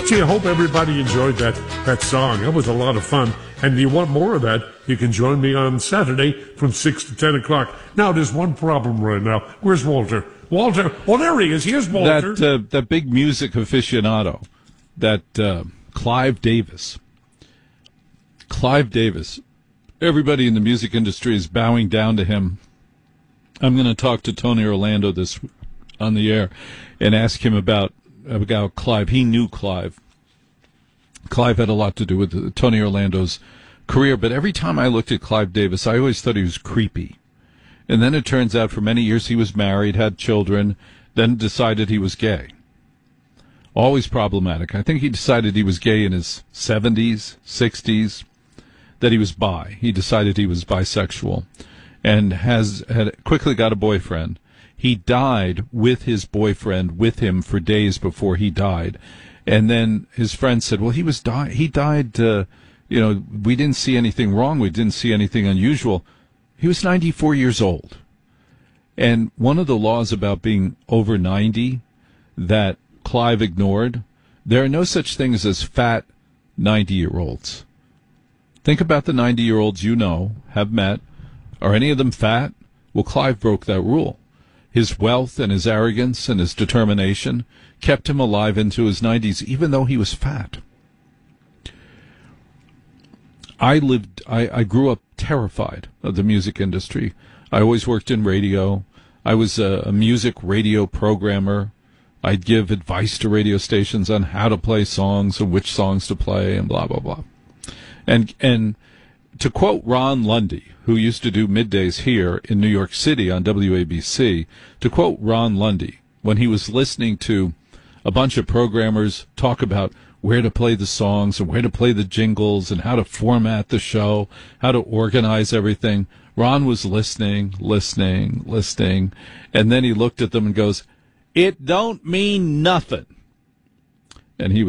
Gee, I hope everybody enjoyed that song. That was a lot of fun. And if you want more of that, you can join me on Saturday from 6 to 10 o'clock. Now, there's one problem right now. Where's Walter? Walter. Oh, there he is. Here's Walter. That big music aficionado, that Clive Davis. Clive Davis. Everybody in the music industry is bowing down to him. I'm going to talk to Tony Orlando on the air and ask him about Clive. He knew Clive. Clive had a lot to do with Tony Orlando's career, but every time I looked at Clive Davis, I always thought he was creepy. And then it turns out for many years he was married, had children, then decided he was gay. Always problematic. I think he decided he was gay in his 70s, 60s, that he was bi. He decided he was bisexual and had quickly got a boyfriend. He died with his boyfriend with him for days before he died. And then his friend said, well, he died, we didn't see anything wrong. We didn't see anything unusual. He was 94 years old. And one of the laws about being over 90 that Clive ignored, there are no such things as fat 90-year-olds. Think about the 90-year-olds you know, have met. Are any of them fat? Well, Clive broke that rule. His wealth and his arrogance and his determination kept him alive into his 90s, even though he was fat. I grew up terrified of the music industry. I always worked in radio. I was a music radio programmer. I'd give advice to radio stations on how to play songs and which songs to play and blah, blah, blah. And to quote Ron Lundy, who used to do middays here in New York City on WABC, to quote Ron Lundy, when he was listening to a bunch of programmers talk about where to play the songs and where to play the jingles and how to format the show, how to organize everything, Ron was listening, and then he looked at them and goes, "It don't mean nothing." And he